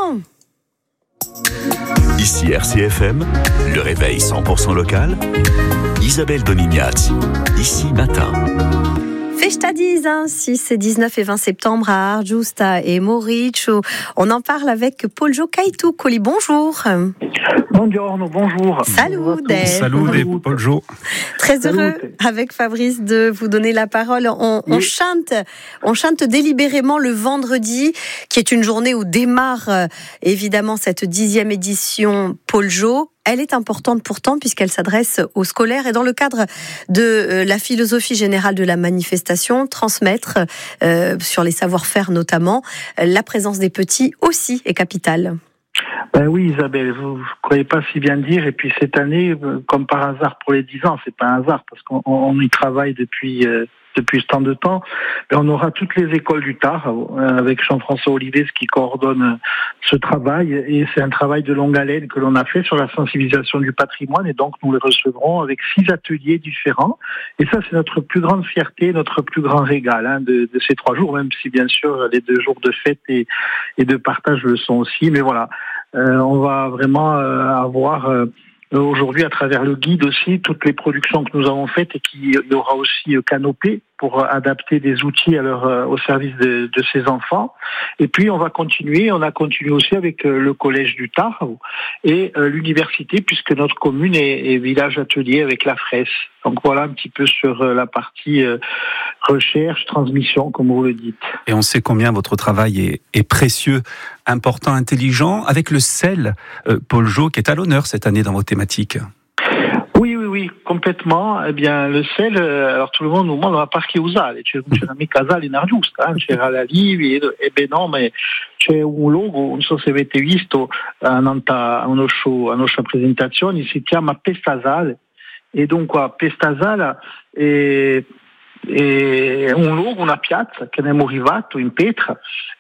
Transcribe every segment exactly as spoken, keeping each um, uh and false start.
matin. Ici R C F M, le réveil cent pour cent local. Isabelle Donignazzi, ici matin. Festa di six, dix-neuf et vingt septembre à Argiusta et Moricio. On en parle avec Poljo Kaitucoli. Bonjour. Buongiorno, bonjour. Salut. Salut, Poljo. Très heureux avec Fabrice de vous donner la parole. On, on oui. chante, on chante délibérément le vendredi, qui est une journée où démarre euh, évidemment cette dixième édition Poljo. Elle est importante pourtant puisqu'elle s'adresse aux scolaires et dans le cadre de euh, la philosophie générale de la manifestation, transmettre euh, sur les savoir-faire notamment, euh, la présence des petits aussi est capitale. Ben oui, Isabelle, vous ne croyez pas si bien dire. Et puis cette année, comme par hasard pour les dix ans, c'est pas un hasard parce qu'on on y travaille depuis euh, depuis ce temps de temps. Ben on aura toutes les écoles du Tard euh, avec Jean-François Olivier qui coordonne ce travail. Et c'est un travail de longue haleine que l'on a fait sur la sensibilisation du patrimoine. Et donc nous les recevrons avec six ateliers différents. Et ça, c'est notre plus grande fierté, notre plus grand régal hein, de, de ces trois jours, même si bien sûr les deux jours de fête et, et de partage le sont aussi. Mais voilà. Euh, on va vraiment euh, avoir euh, aujourd'hui à travers le guide aussi toutes les productions que nous avons faites et qu'il y aura aussi euh, Canopé pour adapter des outils à leur, euh, au service de, de ces enfants. Et puis on va continuer, on a continué aussi avec euh, le collège du Tard et euh, l'université puisque notre commune est, est village atelier avec la Fraisse. Donc voilà un petit peu sur euh, la partie euh, recherche, transmission comme vous le dites. Et on sait combien votre travail est, est précieux, important, intelligent, avec le sel, euh, Poljo, qui est à l'honneur cette année dans vos thématiques. Oui, oui, oui, complètement. Eh bien, le sel, alors tout le monde nous demande, ma perché usare? C'è una mica sale in Argiusta, c'era la Livi, e beh no, ma c'è un logo, non so se avete visto, a una nostra presentazione, si chiama Pestasale, e dunque Pestasale è e un luogo, una piazza che abbiamo arrivato in pietra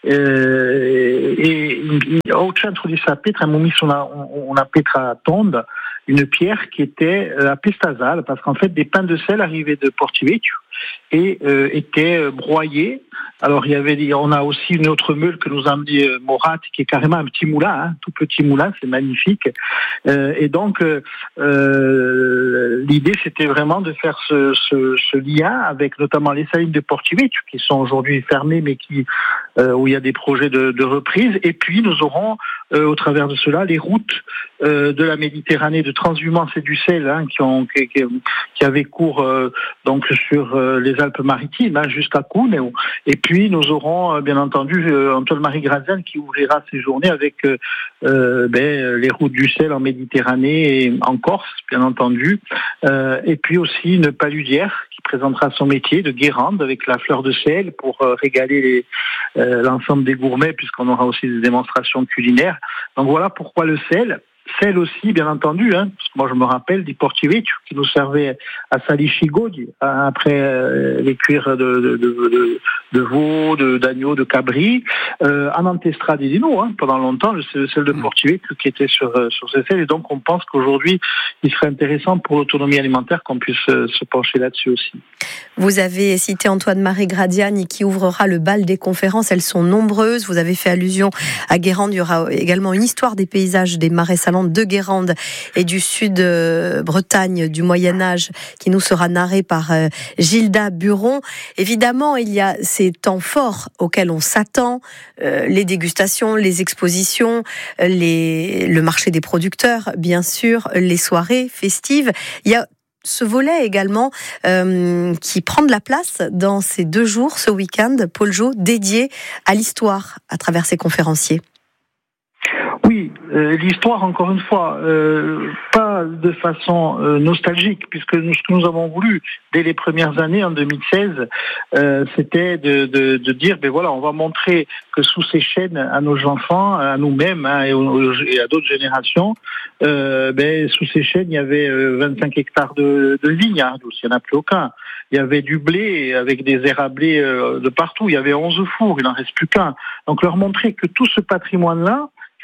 eh, e in, au centro di questa pietra abbiamo messo una, una pietra tonda, une pierre qui était à Pestasale parce qu'en fait des pains de sel arrivaient de Portivecchio et euh, étaient broyés. Alors il y avait, on a aussi une autre meule que nous a amené euh, Morat qui est carrément un petit moulin, hein, tout petit moulin, c'est magnifique. Euh, et donc euh, euh, l'idée c'était vraiment de faire ce, ce, ce lien avec notamment les salines de Portivecchio qui sont aujourd'hui fermées mais qui euh, où il y a des projets de, de reprise. Et puis nous aurons euh, au travers de cela les routes euh, de la Méditerranée de transhumance et du sel hein, qui ont qui, qui, qui avaient cours euh, donc sur euh, les Alpes-Maritimes hein, jusqu'à Cuneo. Et puis nous aurons euh, bien entendu euh, Antoine-Marie Grazian qui ouvrira ses journées avec euh, euh, ben, les routes du sel en Méditerranée et en Corse bien entendu. Euh, et puis aussi une paludière qui présentera son métier de Guérande avec la fleur de sel pour euh, régaler les, euh, l'ensemble des gourmets puisqu'on aura aussi des démonstrations culinaires. Donc voilà pourquoi le sel. Sel aussi, bien entendu, hein, parce que moi je me rappelle du Portivecchio qui nous servait à Salichigodi après euh, les cuirs de, de, de, de, de veau, de, d'agneau, de cabri, euh, en Antestradino, hein, pendant longtemps, le sel de Portivecchio qui était sur, sur ces sels. Et donc on pense qu'aujourd'hui, il serait intéressant pour l'autonomie alimentaire qu'on puisse euh, se pencher là-dessus aussi. Vous avez cité Antoine-Marie Graziani qui ouvrira le bal des conférences. Elles sont nombreuses. Vous avez fait allusion à Guérande. Il y aura également une histoire des paysages des marais salants de Guérande et du sud-Bretagne du Moyen-Âge qui nous sera narré par euh, Gilda Buron. Évidemment, il y a ces temps forts auxquels on s'attend, euh, les dégustations, les expositions, les, le marché des producteurs, bien sûr, les soirées festives. Il y a ce volet également euh, qui prend de la place dans ces deux jours, ce week-end, Poljo, dédié à l'histoire à travers ses conférenciers. Oui, euh, l'histoire, encore une fois, euh, pas de façon euh, nostalgique, puisque nous, ce que nous avons voulu dès les premières années, en deux mille seize, euh, c'était de, de, de dire, ben voilà, on va montrer que sous ces chaînes, à nos enfants, à nous-mêmes hein, et, aux, et à d'autres générations, euh, ben, sous ces chaînes, il y avait euh, vingt-cinq hectares de, de vignes, hein, il n'y en a plus aucun. Il y avait du blé avec des aires à blé euh, de partout. Il y avait onze fours, il n'en reste plus qu'un. Donc leur montrer que tout ce patrimoine-là, il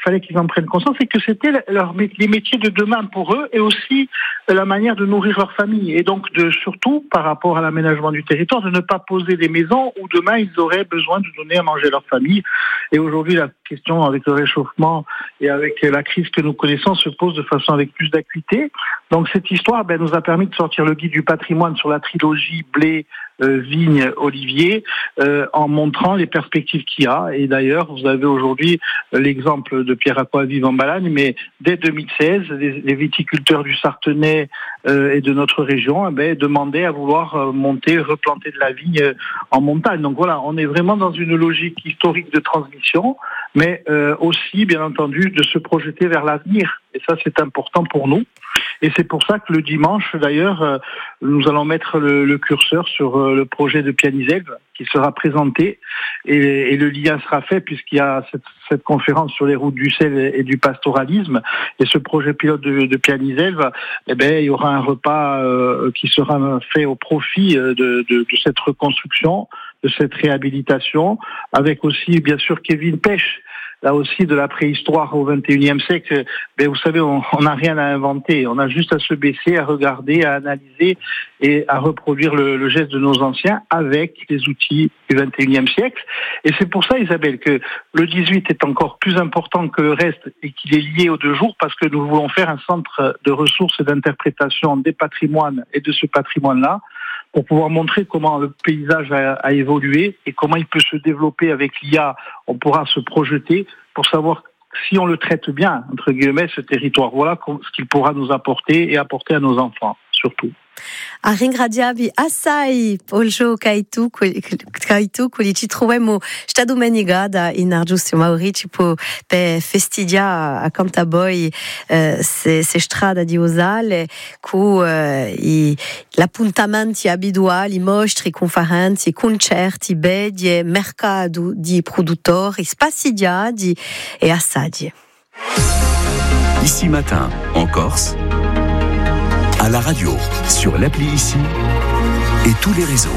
fallait qu'ils en prennent conscience et que c'était leur, les métiers de demain pour eux et aussi la manière de nourrir leur famille. Et donc, de, surtout, par rapport à l'aménagement du territoire, de ne pas poser des maisons où demain ils auraient besoin de donner à manger à leur famille. Et aujourd'hui, la question avec le réchauffement et avec la crise que nous connaissons se pose de façon avec plus d'acuité. Donc, cette histoire ben, nous a permis de sortir le guide du patrimoine sur la trilogie blé, Euh, vigne, olivier, euh, en montrant les perspectives qu'il y a. Et d'ailleurs, vous avez aujourd'hui euh, l'exemple de Pierre Aquavive en Balagne, mais dès deux mille seize, les, les viticulteurs du Sartenay euh, et de notre région eh ben, demandaient à vouloir euh, monter, replanter de la vigne euh, en montagne. Donc voilà, on est vraiment dans une logique historique de transmission, mais euh, aussi, bien entendu, de se projeter vers l'avenir. Et ça, c'est important pour nous. Et c'est pour ça que le dimanche, d'ailleurs, euh, nous allons mettre le, le curseur sur euh, le projet de Pianiselve qui sera présenté et, et le lien sera fait puisqu'il y a cette, cette conférence sur les routes du sel et, et du pastoralisme. Et ce projet pilote de, de Pianiselve, eh ben, il y aura un repas euh, qui sera fait au profit de, de, de cette reconstruction, de cette réhabilitation, avec aussi, bien sûr, Kevin Pêche, là aussi de la préhistoire au vingt et unième siècle, ben vous savez, on n'a rien à inventer. On a juste à se baisser, à regarder, à analyser et à reproduire le, le geste de nos anciens avec les outils du vingt et unième siècle. Et c'est pour ça, Isabelle, que le dix-huit est encore plus important que le reste et qu'il est lié aux deux jours parce que nous voulons faire un centre de ressources et d'interprétation des patrimoines et de ce patrimoine-là pour pouvoir montrer comment le paysage a, a évolué et comment il peut se développer avec l'I A. On pourra se projeter pour savoir si on le traite bien, entre guillemets, ce territoire. Voilà ce qu'il pourra nous apporter et apporter à nos enfants, surtout. A ringraziavi assai Poljo Kaitu Kaitu quelli ci troviamo sta domenica da in Giustio Maurici po per festigia a Cantaboi eh, se se strada di Osale cu eh, i l'appuntamenti abituali, mostri, conferenze, concerti, bedie, mercato di produttori, spazi diadi e assaggi. Ici matin, en Corse, à la radio, sur l'appli Ici et tous les réseaux.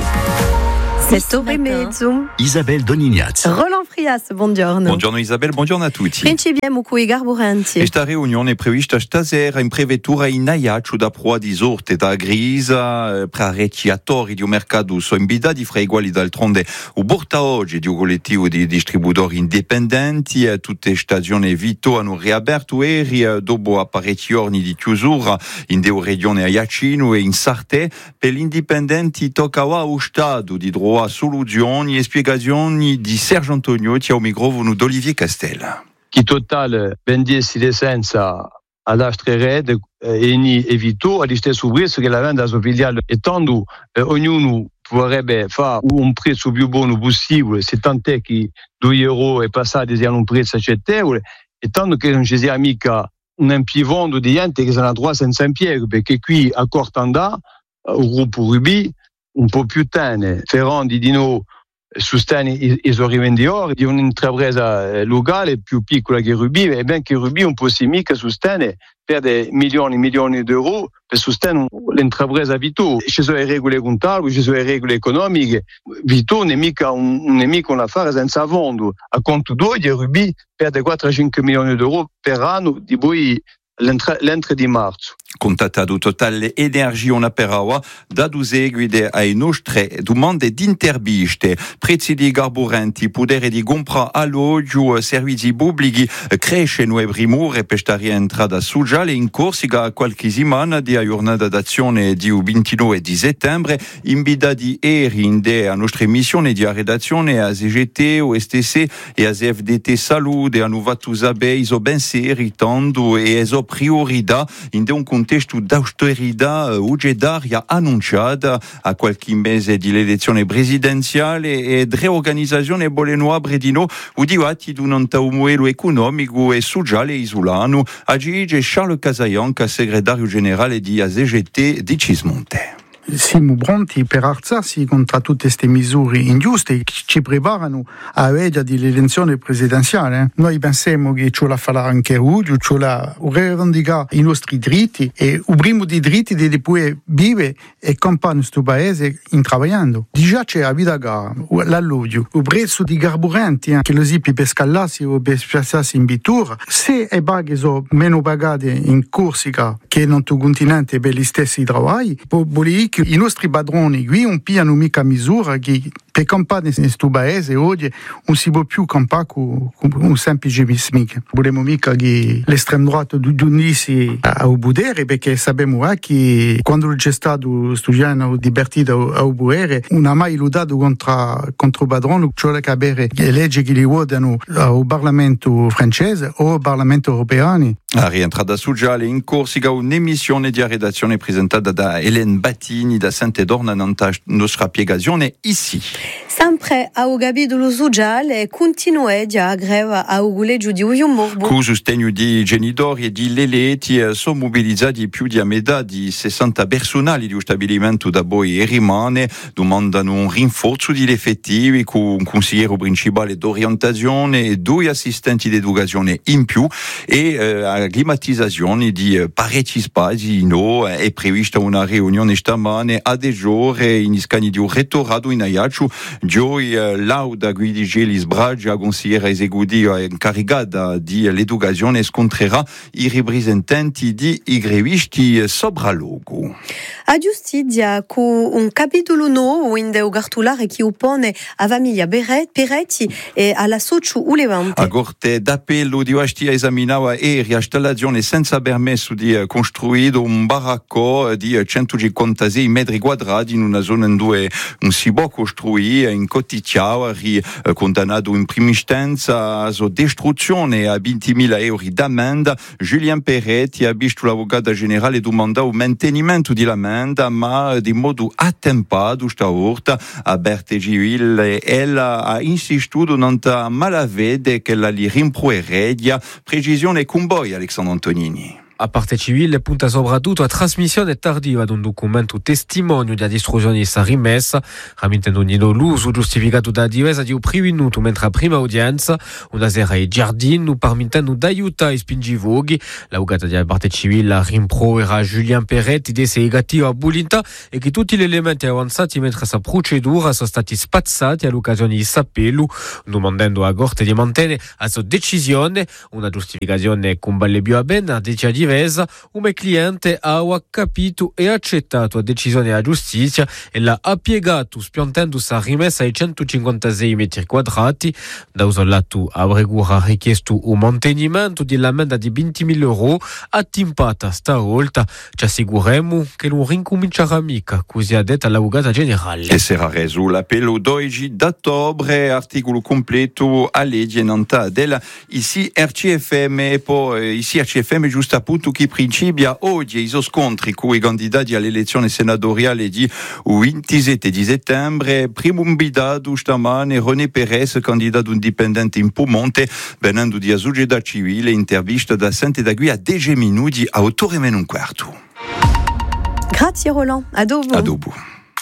sette ore e mezzo. Isabelle Donignaz. Roland Frias, buongiorno. Buongiorno Isabelle, buongiorno a tutti. Principiamo con i carburanti. Questa riunione è prevista stasera in prefettura in Ajaccio da proa di sorte da Grisa, prearecchiatori di un mercato sono invitati fra i quali d'altronde u porta oggi di un collettivo di distributori indipendenti, tutte stazioni Vito hanno riaperto ieri dopo parecchi giorni di chiusura in due regioni Ajacino e in Sarthe. Per gli indipendenti tocca a Stato di droit a soluzioni e spiegazioni di Sergio Antonio e au microfono d'Olivier Castel. Chi total vendessi l'essenza all'altra rete e ni evitò agli stessi prezzi che la vende a sua filiale e tanto eh, ognuno vorrebbe fare un prezzo più buono possibile, se tant'è che due euro è passato a un prezzo accettevole e tanto che non ci sia mica un impivondo di gente che sono a droit senza impiego, perché qui a Cortanda, il gruppo Ruby, un po' più tane, Ferrandi di noi sostiene i, i suoi rivenditori di un'intrapresa locale più piccola che Ruby, e ben che Ruby un po' si mica sostiene perde milioni e milioni di euro per sostenere l'intrapresa Vito. Ci sono le regole contabili, ci sono le regole economiche. Vito non è mica un, non è mica un affare senza fondo. A conto due, Ruby perde quattro a cinque milioni di euro per anno di poi l'entrée di marzo. Contattato Total Energia una peraua, dato seguito ai nostre domande di interviste, prezzi di carburanti, potere di compra alloggio, servizi pubblici, cresce nuove primore per sta rientrata sociale in Corsica qualche settimana di giornata d'azione di ventinove di settembre, invitati ieri in de a nostra missione di redazione a C G T, O S T C e a F D T Salute hanno fatto sapere iso ben seritando e iso priorità in de un contesto d'austerità uggedaria annunciata a qualche mese di l'elezione presidenziale e di reorganizzazione bolenoa bredino udivati di un taumoelo economico e sociale isolano. Aggi Charles Casaianca, segretario generale di A Z G T di Cismonte. siamo pronti per alzarsi contro tutte queste misure ingiuste che ci preparano a veglia dell'elezione presidenziale. Noi pensiamo che ce la farà anche oggi, ce la rivendica i nostri diritti e il primo dei diritti di poter vivere e campare in questo paese in lavorando. Già c'è la vita gara, l'alluvione, il prezzo di carburanti che lo si per scalarsi o per spostarsi in vettura, se i paghi sono meno pagati in Corsica che in tutto il continente per gli stessi lavori, vuol dire che i nostri padroni qui non pigliano mica misura che per campare in questo paese oggi non si può più campare con un semplice smic. Vogliamo mica che l'estrema droita giunisse al potere perché sappiamo che quando c'è stato questo genere di partito al potere non ha mai lottato contro, contro il padrone, cioè che avere le leggi che li votano al Parlamento francese o al Parlamento europeo. La rientrata sociale in Corsica, un'emissione di redazione presentata da Hélène Battini da Sant'Edorna nella nostra spiegazione ici. Sempre a capitolo sociale continua a greve a Uguleggio di Uiumorbo. Con sostegno di genitori e di leleti sono mobilizzati più di a metà di sessanta personali di un stabilimento da poi e rimane, domandano un rinforzo degli effettivi con un consigliere principale d'orientazione e due assistenti d'educazione in più e eh, climatizzazione di parecchi spazi. No, è prevista una riunione stamane a De Giore in iscani di un rettorato in Ajaccio. Gioi Lauda Guidi Gelis Bragia, consigliera esecutiva incaricata di l'educazione, scontrerà i rappresentanti di i grevisti sopralogo. A giustizia, con un capitolo nuovo in de ugartulare che oppone a famiglia Peretti e alla socio Ulevante. A Corte d'Appello di Ostia esaminava e riinstallazione senza permesso di costruito un baracco di centocinquantasei metri quadrati in una zona in dove non si può costruire in Coticciao, condannato in prima istanza a distruzione a ventimila euro d'ammenda. Julien Peretti ha visto l'avvocato generale domanda un mantenimento di l'ammenda, ma di modo attempato stavolta a Bertegiville. Ella ha insistito nella malavede che la li rimproverebbe. Precisione con voi, Alessandro Antonini. A parte civile punta soprattutto a trasmissione tardiva di un documento testimonio di distruzione di sta rimessa, ramintendo l'uso giustificato da difesa di un primo minuto mentre a prima udienza una sera ai giardini permettendo d'aiutare i spingivoghi. L'avvocato di parte civile rimprovera Julien Peretti di essere negativo a Bulinta e che tutti gli elementi avanzati mentre questa procedura sono stati spazzati all'occasione di Sappello, domandando a Corte di mantenere la sua decisione, una giustificazione con balle più a ben a decisione un cliente ha capito e accettato la decisione della giustizia e l'ha appiegato spiantando sa rimessa ai centocinquantasei metri quadrati. Da un lato Abregura ha richiesto un mantenimento dell'ammenda di ventimila euro attimpata stavolta. Ci assicuriamo che non rincomincerà mica, così ha detto l'avvocata generale. E sarà reso l'appello dodici d'ottobre, articolo completo a legge nanta della ici R C F M e poi ici R C F M giusto appunto che principia oggi i scontri con i candidati all'elezione senatoriale di ventisette di settembre. Primo invitato stamane René Perez, candidato indipendente in Piemonte, venendo di società civile, intervista da Sant'Edagui a dieci minuti a otto e meno un quarto. Grazie Roland, a dopo. A dopo.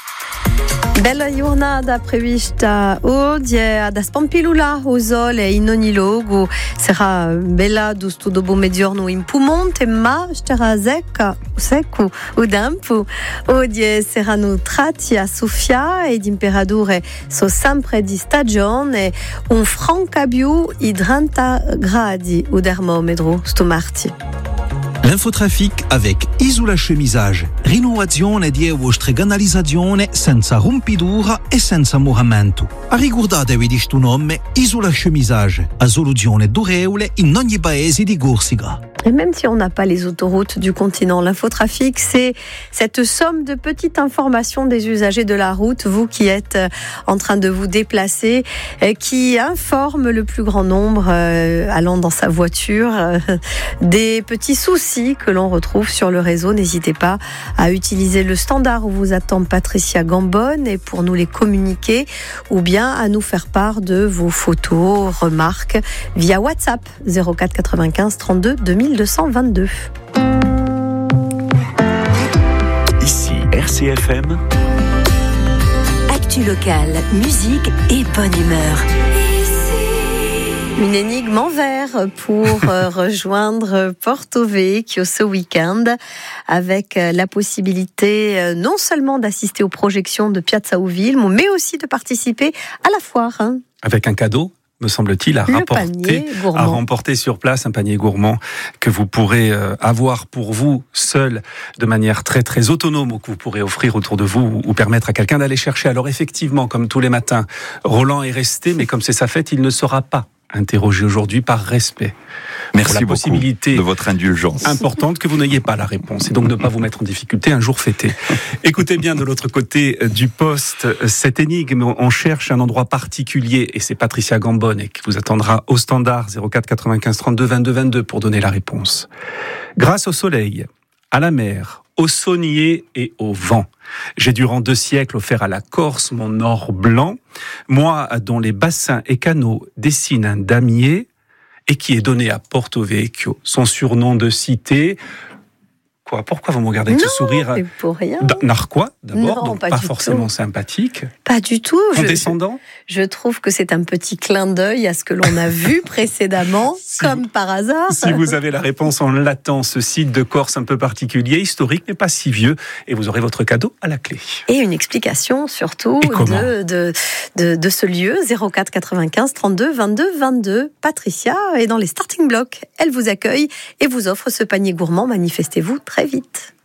Bella giornata prevista oggi ad Spampilula, o sole in ogni luogo. Sarà bella giusto dopo mezzogiorno in Piemonte, ma starà secca, secco o tempo. Oggi saranno tratti a Sofia e temperature sono sempre di stagione. Un francabio i trenta gradi o termometro sto martedì. L'infotrafic avec Isola Chemisage. Rinnovazione di vostra canalizzazione senza rompidura e senza moramento. A ricordatevi di sto nome Isola Chemisage. A soluzione durevole in ogni paese di Corsica. Et même si on n'a pas les autoroutes du continent, l'infotrafic, c'est cette somme de petites informations des usagers de la route, vous qui êtes en train de vous déplacer, qui informe le plus grand nombre, euh, allant dans sa voiture, euh, des petits soucis que l'on retrouve sur le réseau. N'hésitez pas à utiliser le standard où vous attend Patricia Gambonne et pour nous les communiquer, ou bien à nous faire part de vos photos, remarques via WhatsApp zéro quatre quatre-vingt-quinze trente-deux deux mille deux cent vingt-deux. Ici, R R C F M. Actu locale, musique et bonne humeur. Une énigme en vert pour rejoindre Porto Vecchio ce week-end, avec la possibilité non seulement d'assister aux projections de Piazza Uvilmo, mais aussi de participer à la foire. Hein. Avec un cadeau, me semble-t-il, à rapporter, à remporter sur place, un panier gourmand que vous pourrez avoir pour vous seul, de manière très très autonome, ou que vous pourrez offrir autour de vous, ou permettre à quelqu'un d'aller chercher. Alors effectivement, comme tous les matins, Roland est resté, mais comme c'est sa fête, il ne sera pas interrogé aujourd'hui par respect. Merci beaucoup possibilité de votre indulgence. Importante que vous n'ayez pas la réponse et donc ne pas vous mettre en difficulté un jour fêté. Écoutez bien de l'autre côté du poste cette énigme. On cherche un endroit particulier et c'est Patricia Gambone qui vous attendra au standard zéro quatre quatre-vingt-quinze trente-deux vingt-deux vingt-deux pour donner la réponse. Grâce au soleil, à la mer, au saunier et au vent, j'ai durant deux siècles offert à la Corse mon or blanc, moi dont les bassins et canaux dessinent un damier et qui est donné à Porto Vecchio son surnom de cité. Quoi, pourquoi vous me regardez avec non, ce sourire c'est pour rien. Narquois, d'abord, non, donc pas, pas du forcément tout. sympathique. Pas du tout. Condescendant. Je, je trouve que c'est un petit clin d'œil à ce que l'on a vu précédemment, si comme vous, par hasard. Si vous avez la réponse, on l'attend, ce site de Corse un peu particulier, historique, mais pas si vieux, et vous aurez votre cadeau à la clé. Et une explication surtout de, de, de, de ce lieu, zéro quatre quatre-vingt-quinze trente-deux vingt-deux vingt-deux. Patricia est dans les starting blocks. Elle vous accueille et vous offre ce panier gourmand. Manifestez-vous très vite.